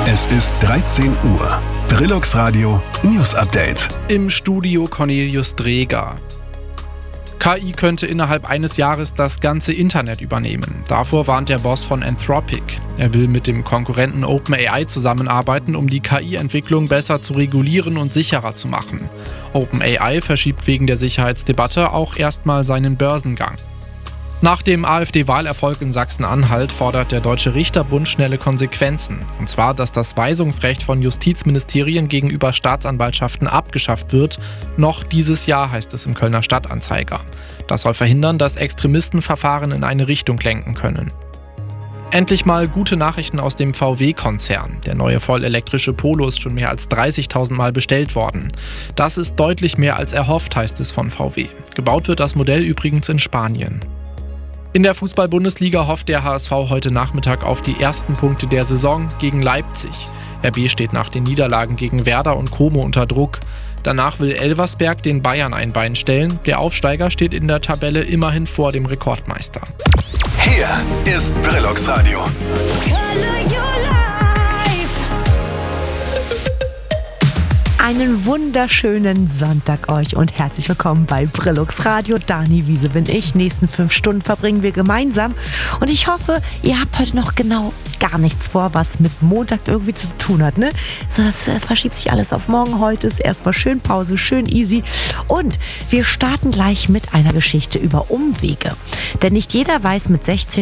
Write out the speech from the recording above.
Es ist 13 Uhr. Brillux Radio News Update. Im Studio Cornelius Dreger. KI könnte innerhalb eines Jahres das ganze Internet übernehmen. Davor warnt der Boss von Anthropic. Er will mit dem Konkurrenten OpenAI zusammenarbeiten, um die KI-Entwicklung besser zu regulieren und sicherer zu machen. OpenAI verschiebt wegen der Sicherheitsdebatte auch erstmal seinen Börsengang. Nach dem AfD-Wahlerfolg in Sachsen-Anhalt fordert der Deutsche Richterbund schnelle Konsequenzen. Und zwar, dass das Weisungsrecht von Justizministerien gegenüber Staatsanwaltschaften abgeschafft wird. Noch dieses Jahr, heißt es im Kölner Stadtanzeiger. Das soll verhindern, dass Extremisten Verfahren in eine Richtung lenken können. Endlich mal gute Nachrichten aus dem VW-Konzern. Der neue vollelektrische Polo ist schon mehr als 30.000 Mal bestellt worden. Das ist deutlich mehr als erhofft, heißt es von VW. Gebaut wird das Modell übrigens in Spanien. In der Fußball-Bundesliga hofft der HSV heute Nachmittag auf die ersten Punkte der Saison gegen Leipzig. RB steht nach den Niederlagen gegen Werder und Como unter Druck. Danach will Elversberg den Bayern ein Bein stellen. Der Aufsteiger steht in der Tabelle immerhin vor dem Rekordmeister. Hier ist Brillux Radio. Einen wunderschönen Sonntag euch und herzlich willkommen bei Brillux Radio. Dani Wiese bin ich. Nächsten 5 Stunden verbringen wir gemeinsam. Und ich hoffe, ihr habt heute noch genau gar nichts vor, was mit Montag irgendwie zu tun hat, ne? So, das verschiebt sich alles auf morgen. Heute ist erstmal schön Pause, schön easy. Und wir starten gleich mit einer Geschichte über Umwege. Denn nicht jeder weiß mit 16